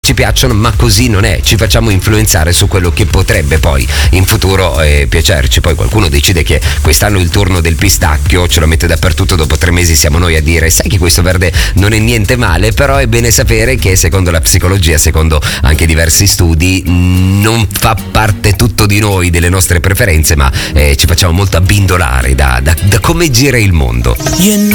ci piacciono, ma così non è, ci facciamo influenzare su quello che potrebbe poi in futuro piacerci. Poi qualcuno decide che quest'anno è il turno del pistacchio, ce lo mette dappertutto, dopo 3 mesi siamo noi a dire sai che questo verde non è niente male, però è bene sapere che secondo la psicologia, secondo anche diversi studi, non fa parte tutto di noi, delle nostre preferenze, ma ci facciamo molto abbindolare da come gira il mondo.